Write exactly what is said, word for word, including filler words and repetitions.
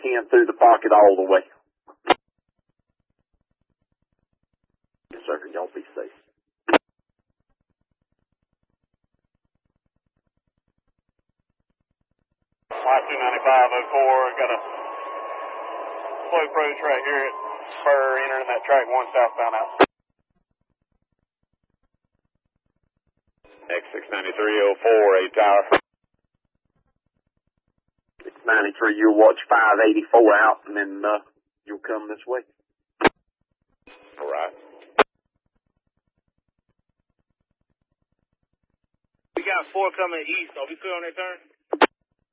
ten through the pocket all the way. Yes, sir. Y'all be safe. Y two ninety-five oh four, got a slow approach right here at Spur, entering that track one southbound out. X six ninety-three oh four, eight tower. six ninety-three, you'll watch five eighty-four out, and then uh, you'll come this way. All right. We got four coming east. Are we clear on that turn?